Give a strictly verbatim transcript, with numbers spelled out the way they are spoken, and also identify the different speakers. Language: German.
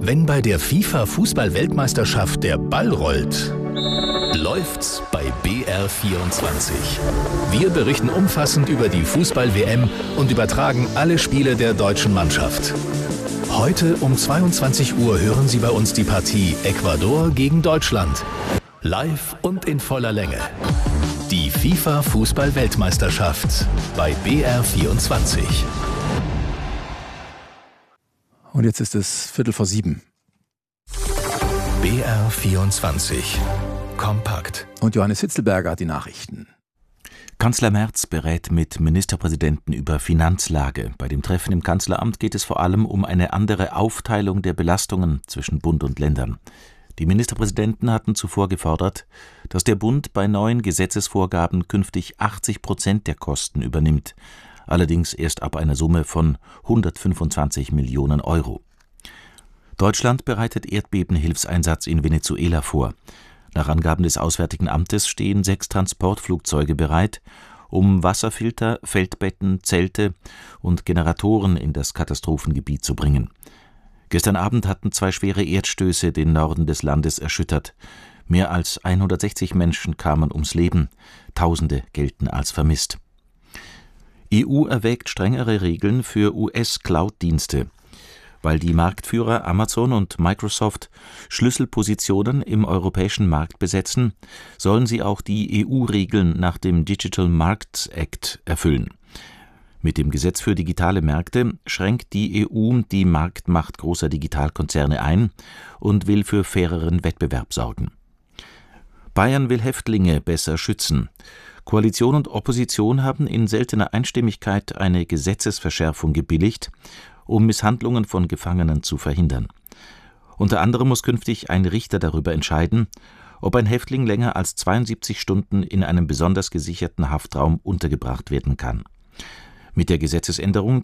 Speaker 1: Wenn bei der FIFA-Fußball-Weltmeisterschaft der Ball rollt, läuft's bei B R vierundzwanzig. Wir berichten umfassend über die Fußball-W M und übertragen alle Spiele der deutschen Mannschaft. Heute um zweiundzwanzig Uhr hören Sie bei uns die Partie Ecuador gegen Deutschland. Live und in voller Länge. Die FIFA-Fußball-Weltmeisterschaft bei B R vierundzwanzig.
Speaker 2: Und jetzt ist es Viertel vor sieben.
Speaker 1: B R vierundzwanzig. Kompakt.
Speaker 2: Und Johannes Hitzelberger hat die Nachrichten.
Speaker 3: Kanzler Merz berät mit Ministerpräsidenten über Finanzlage. Bei dem Treffen im Kanzleramt geht es vor allem um eine andere Aufteilung der Belastungen zwischen Bund und Ländern. Die Ministerpräsidenten hatten zuvor gefordert, dass der Bund bei neuen Gesetzesvorgaben künftig achtzig Prozent der Kosten übernimmt. Allerdings erst ab einer Summe von hundertfünfundzwanzig Millionen Euro. Deutschland bereitet Erdbebenhilfseinsatz in Venezuela vor. Nach Angaben des Auswärtigen Amtes stehen sechs Transportflugzeuge bereit, um Wasserfilter, Feldbetten, Zelte und Generatoren in das Katastrophengebiet zu bringen. Gestern Abend hatten zwei schwere Erdstöße den Norden des Landes erschüttert. Mehr als hundertsechzig Menschen kamen ums Leben, Tausende gelten als vermisst. E U erwägt strengere Regeln für U S-Cloud-Dienste. Weil die Marktführer Amazon und Microsoft Schlüsselpositionen im europäischen Markt besetzen, sollen sie auch die E U-Regeln nach dem Digital Markets Act erfüllen. Mit dem Gesetz für digitale Märkte schränkt die E U die Marktmacht großer Digitalkonzerne ein und will für faireren Wettbewerb sorgen. Bayern will Häftlinge besser schützen. Koalition und Opposition haben in seltener Einstimmigkeit eine Gesetzesverschärfung gebilligt, um Misshandlungen von Gefangenen zu verhindern. Unter anderem muss künftig ein Richter darüber entscheiden, ob ein Häftling länger als zweiundsiebzig Stunden in einem besonders gesicherten Haftraum untergebracht werden kann. Mit der Gesetzesänderung